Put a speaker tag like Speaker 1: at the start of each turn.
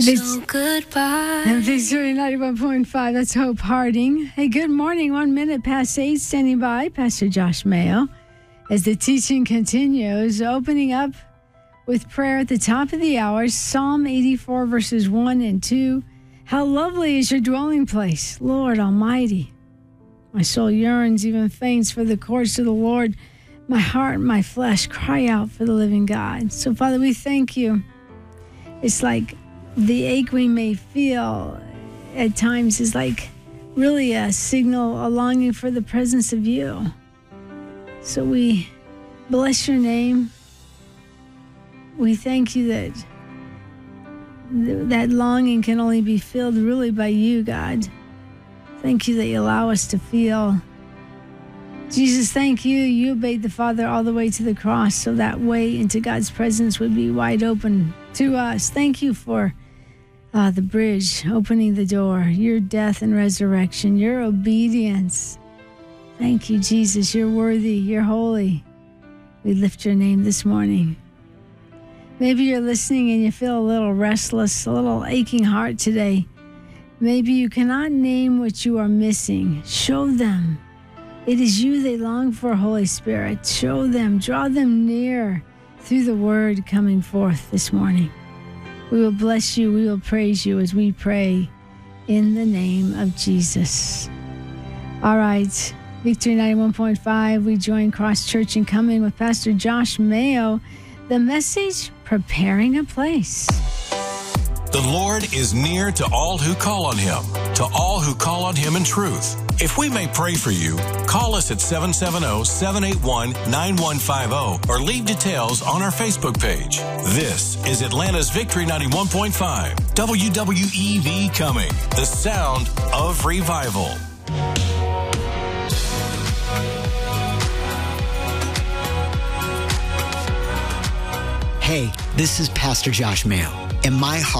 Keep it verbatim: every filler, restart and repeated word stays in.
Speaker 1: So goodbye.
Speaker 2: And Victory ninety-one point five, that's Hope Harding. Hey, good morning. One minute past eight, standing by, Pastor Josh Mayo. As the teaching continues, opening up with prayer at the top of the hour, Psalm eighty-four, verses one and two. How lovely is your dwelling place, Lord Almighty. My soul yearns, even faints, for the courts of the Lord. My heart and my flesh cry out for the living God. So, Father, we thank you. It's like the ache we may feel at times is like really a signal, a longing for the presence of you. So we bless your name. We thank you that th- that longing can only be filled really by you, God. Thank you that you allow us to feel. Jesus, thank you. You obeyed the Father all the way to the cross so that way into God's presence would be wide open to us. Thank you for uh, the bridge, opening the door, your death and resurrection, your obedience. Thank you, Jesus. You're worthy. You're holy. We lift your name this morning. Maybe you're listening and you feel a little restless, a little aching heart today. Maybe you cannot name what you are missing. Show them. It is you they long for, Holy Spirit. Show them. Draw them near through the word coming forth this morning. We will bless you. We will praise you as we pray in the name of Jesus. All right. Victory ninety-one point five. We join Cross Church and come in with Pastor Josh Mayo. The message, preparing a place.
Speaker 3: The Lord is near to all who call on him, to all who call on him in truth. If we may pray for you, call us at seven seven zero, seven eight one, nine one five zero or leave details on our Facebook page. This is Atlanta's Victory ninety-one point five, W W E V coming, the sound of revival.
Speaker 4: Hey, this is Pastor Josh Mayo, and my heart